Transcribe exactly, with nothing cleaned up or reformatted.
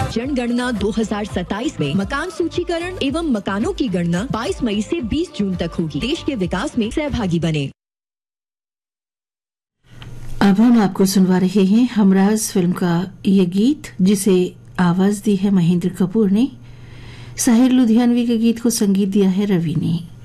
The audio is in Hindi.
जनगणना दो हजार सत्ताईस में मकान सूचीकरण एवं मकानों की गणना बाईस मई से बीस जून तक होगी। देश के विकास में सहभागी बने। अब हम आपको सुनवा रहे हैं हमराज फिल्म का ये गीत, जिसे आवाज दी है महेंद्र कपूर ने। साहिर लुधियानवी के गीत को संगीत दिया है रवि ने।